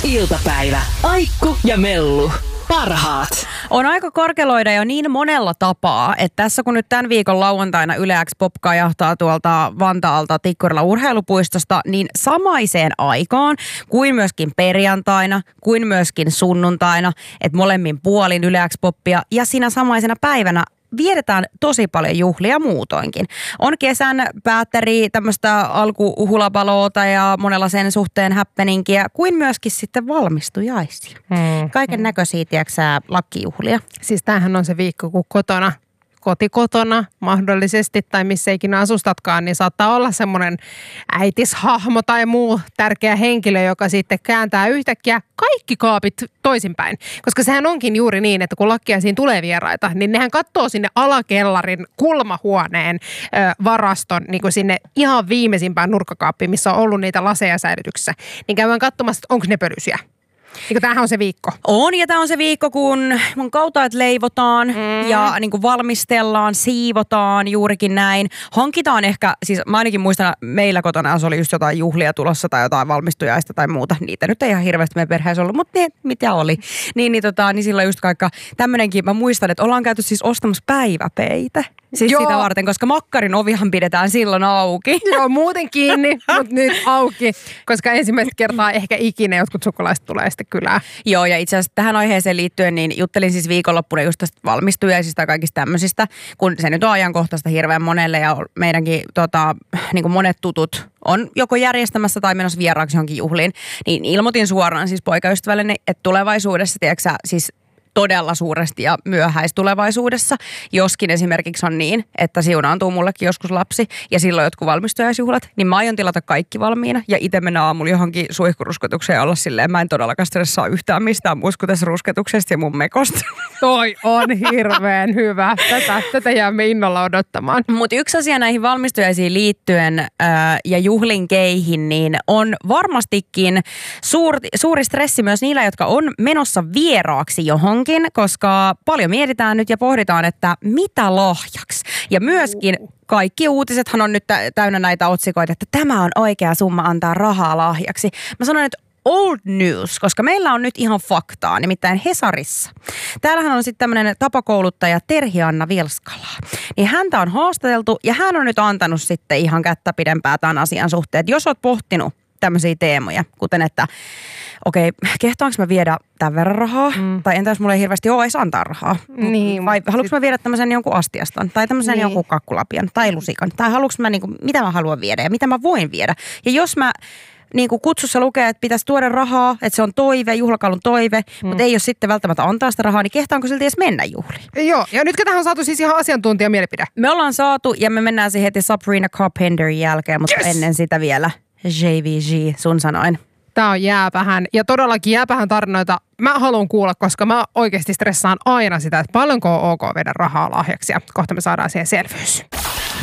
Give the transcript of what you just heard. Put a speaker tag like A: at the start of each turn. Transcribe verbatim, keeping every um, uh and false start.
A: iltapäivä. Aikku ja Mellu. Parhaat.
B: On aika korkeloida jo niin monella tapaa, että tässä kun nyt tämän viikon lauantaina Yle X Pop kajahtaa tuolta Vantaalta Tikkurilla urheilupuistosta, niin samaiseen aikaan kuin myöskin perjantaina, kuin myöskin sunnuntaina, että molemmin puolin Yle X Popia ja siinä samaisena päivänä vietetään tosi paljon juhlia muutoinkin. On kesän päättäri tämmöistä alkuhulapaloota ja monella sen suhteen happeningia, kuin myöskin sitten valmistujaisia. Hmm. Kaiken näköisiä, tiedätkö lakkijuhlia.
C: Siis tämähän on se viikko, kun kotona, kotikotona mahdollisesti tai missä ikinä asustatkaan, niin saattaa olla semmoinen äitishahmo tai muu tärkeä henkilö, joka sitten kääntää yhtäkkiä kaikki kaapit toisinpäin. Koska sehän onkin juuri niin, että kun lakkiaisiin tulee vieraita, niin nehän katsoo sinne alakellarin kulmahuoneen ö, varaston niin kuin sinne ihan viimeisimpään nurkkakaappiin, missä on ollut niitä laseja säilytyksessä. Niin käydään katsomassa, että onko ne pölysiä. Niin tämähän on se viikko.
B: On, ja tämä on se viikko, kun mun kautaat leivotaan mm. ja niin kuin valmistellaan, siivotaan, juurikin näin. Hankitaan ehkä, siis mä ainakin muistan, meillä kotona, jos oli just jotain juhlia tulossa tai jotain valmistujaista tai muuta. Niitä nyt ei ihan hirveästi meidän perheessä ollut, mutta ne, mitä oli. Niin, niin, tota, niin silloin just kaikka tämmönenkin, mä muistan, että ollaan käyty siis ostamassa päiväpeite. Siis
C: Joo.
B: sitä varten, koska makkarin ovihan pidetään silloin auki.
C: Joo, muuten kiinni, mutta nyt auki, koska ensimmäistä kertaa ehkä ikinä jotkut sukulaiset tulee sitten kylään.
B: Joo, ja itse asiassa tähän aiheeseen liittyen, niin juttelin siis viikonloppuna just tästä valmistujaisista ja kaikista tämmöisistä, kun se nyt on ajankohtaista hirveän monelle ja meidänkin tota, niin kuin monet tutut on joko järjestämässä tai menossa vieraaksi johonkin juhliin, niin ilmoitin suoraan siis poikaystävälleni, että tulevaisuudessa, tiedätkö sä, siis todella suuresti ja myöhäistulevaisuudessa, joskin esimerkiksi on niin, että siunaantuu mullekin joskus lapsi ja silloin jotkut valmistujaisjuhlat, niin mä aion tilata kaikki valmiina ja itse mennä aamulla johonkin suihkurusketukseen ja olla silleen, mä en todellakaan stressaa yhtään mistään muusta kuin tässä rusketuksesta ja mun mekosta.
C: Toi on hirveän hyvä. Tätä, tätä jäämme innolla odottamaan.
B: Mutta yksi asia näihin valmistujaisiin liittyen ää, ja juhlinkeihin, niin on varmastikin suur, suuri stressi myös niillä, jotka on menossa vieraaksi johonkin, koska paljon mietitään nyt ja pohditaan, että mitä lahjaksi. Ja myöskin kaikki uutisethan on nyt täynnä näitä otsikoita, että tämä on oikea summa antaa rahaa lahjaksi. Mä sanon, että old news, koska meillä on nyt ihan faktaa, nimittäin Hesarissa. Täällähän on sitten tämmöinen tapakouluttaja Terhi-Anna Vilskala. Niin häntä on haastateltu ja hän on nyt antanut sitten ihan kättä pidempää tämän asian suhteen. Että jos oot pohtinut tämmöisiä teemoja, kuten että okei, kehtaanko mä viedä tämän verran rahaa? Mm. Tai entä jos mulla ei hirveästi ole edes antaa rahaa?
C: Niin,
B: vai haluanko sit mä viedä tämmöisen jonkun astiaston? Tai tämmöisen niin. jonkun kakkulapian? Tai lusikan? Tai haluanko mä niinku, mitä mä haluan viedä ja mitä mä voin viedä? Ja jos mä niinku kutsussa lukee, että pitäisi tuoda rahaa, että se on toive, juhlakalun toive, mm. mutta ei ole sitten välttämättä antaa sitä rahaa, niin kehtaanko silti edes mennä juhliin?
C: Joo, ja nyt tähän on saatu siis ihan asiantuntijamielipide.
B: Me ollaan saatu ja me mennään siihen heti Sabrina Carpenterin jälkeen, mutta yes! ennen sitä vielä J V G, sun sanoin.
C: Tää on jääpähän. Ja todellakin jääpähän tarinoita mä haluan kuulla, koska mä oikeasti stressaan aina sitä, että paljonko on ok viedä rahaa lahjaksi. Ja kohta me saadaan siihen selvyys.